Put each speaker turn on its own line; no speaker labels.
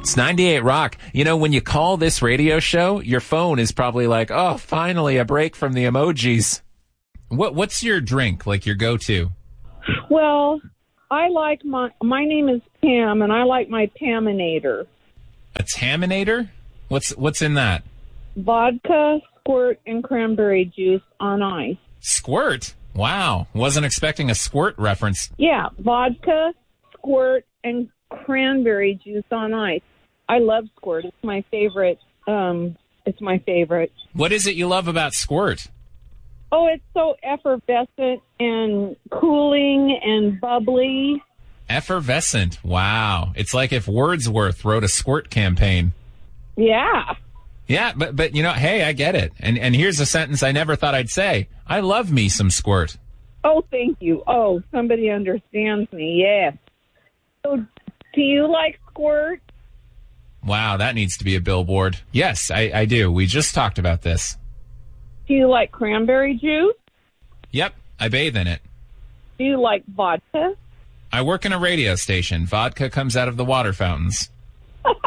It's 98 Rock. You know, when you call this radio show, your phone is probably like, oh, finally a break from the emojis. What's your drink, like your go-to?
Well, I like my name is Pam, and I like my Paminator.
A Taminator? What's in that?
Vodka, squirt, and cranberry juice on ice.
Squirt? Wow. Wasn't expecting a squirt reference.
Yeah, vodka, squirt, and cranberry juice on ice. I love squirt. It's my favorite. It's my favorite.
What is it you love about squirt?
Oh, it's so effervescent and cooling and bubbly.
Effervescent. Wow. It's like if Wordsworth wrote a squirt campaign.
Yeah.
Yeah, but you know, hey, I get it. And here's a sentence I never thought I'd say. I love me some squirt.
Oh, thank you. Oh, somebody understands me. Yes. So, do you like squirt?
Wow, that needs to be a billboard. Yes, I do. We just talked about this.
Do you like cranberry juice?
Yep, I bathe in it.
Do you like vodka?
I work in a radio station. Vodka comes out of the water fountains.